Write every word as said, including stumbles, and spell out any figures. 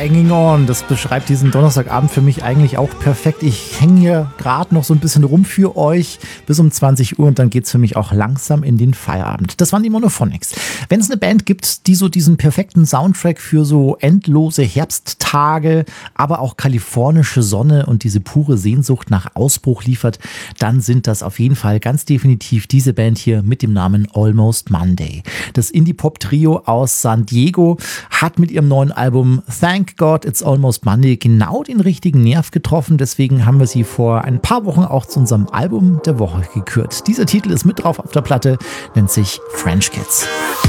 Hanging On, das beschreibt diesen Donnerstagabend für mich eigentlich auch perfekt. Ich hänge hier gerade noch so ein bisschen rum für euch bis um zwanzig Uhr und dann geht's für mich auch langsam in den Feierabend. Das waren die Monophonics. Wenn es eine Band gibt, die so diesen perfekten Soundtrack für so endlose Herbsttage, aber auch kalifornische Sonne und diese pure Sehnsucht nach Ausbruch liefert, dann sind das auf jeden Fall ganz definitiv diese Band hier mit dem Namen Almost Monday. Das Indie-Pop-Trio aus San Diego hat mit ihrem neuen Album Thank God It's Almost Monday genau den richtigen Nerv getroffen. Deswegen haben wir sie vor ein paar Wochen auch zu unserem Album der Woche gekürt. Dieser Titel ist mit drauf auf der Platte, nennt sich French Kids.